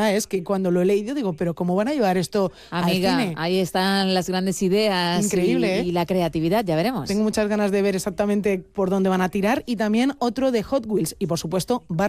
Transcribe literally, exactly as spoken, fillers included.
verdad es que cuando lo he leído digo, pero ¿cómo van a llevar esto Amiga, al cine? ahí están las grandes ideas. Increíble, y, ¿eh? y la creatividad, ya veremos. Tengo muchas ganas de ver exactamente por dónde van a tirar, y también otro de Hot Wheels y por supuesto Bar